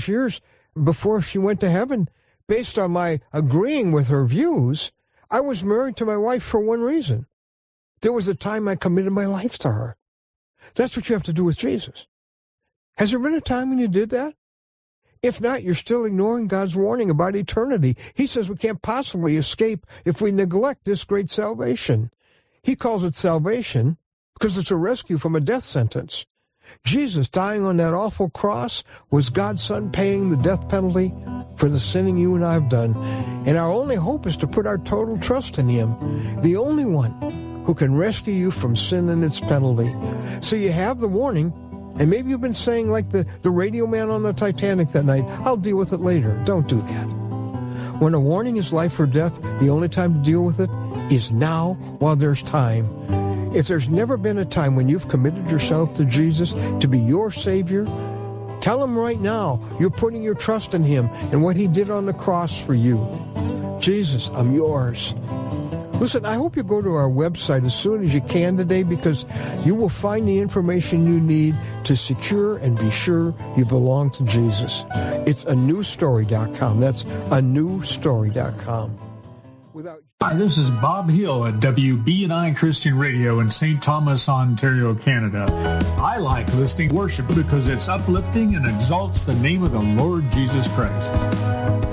years before she went to heaven, based on my agreeing with her views, I was married to my wife for one reason. There was a time I committed my life to her. That's what you have to do with Jesus. Has there been a time when you did that? If not, you're still ignoring God's warning about eternity. He says we can't possibly escape if we neglect this great salvation. He calls it salvation because it's a rescue from a death sentence. Jesus dying on that awful cross was God's Son paying the death penalty for the sinning you and I have done. And our only hope is to put our total trust in Him, the only one who can rescue you from sin and its penalty. So you have the warning, and maybe you've been saying like the radio man on the Titanic that night, I'll deal with it later. Don't do that. When a warning is life or death, the only time to deal with it is now while there's time. If there's never been a time when you've committed yourself to Jesus to be your Savior, tell Him right now you're putting your trust in Him and what He did on the cross for you. Jesus, I'm yours. Listen, I hope you go to our website as soon as you can today, because you will find the information you need to secure and be sure you belong to Jesus. It's anewstory.com. That's anewstory.com. Hi, this is Bob Hill at WBNI Christian Radio in St. Thomas, Ontario, Canada. I like listening to worship because it's uplifting and exalts the name of the Lord Jesus Christ.